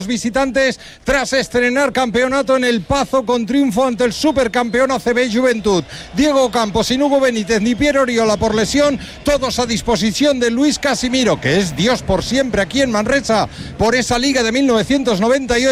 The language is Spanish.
visitantes tras estrenar campeonato en El Pazo con triunfo ante el supercampeón ACB Juventud. Diego Campos, sin Hugo Benítez ni Piero Oriola por lesión, todos a disposición de Luis Casimiro, que es Dios por siempre aquí en Manresa por esa liga de 1998.